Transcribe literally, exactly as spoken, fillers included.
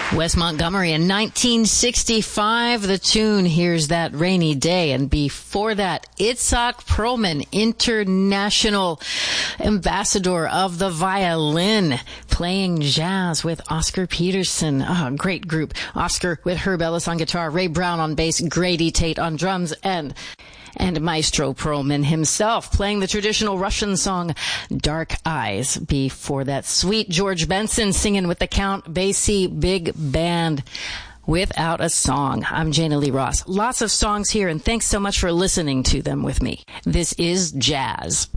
Wes Montgomery in nineteen sixty-five, the tune, Here's That Rainy Day. And before that, Itzhak Perlman, international ambassador of the violin, playing jazz with Oscar Peterson. Oh, great group. Oscar with Herb Ellis on guitar, Ray Brown on bass, Grady Tate on drums, and and Maestro Perlman himself playing the traditional Russian song Dark Eyes. Before that, sweet George Benson singing with the Count Basie Big Band, Without a Song. I'm Jana Lee Ross. Lots of songs here, and thanks so much for listening to them with me. This is Jazz.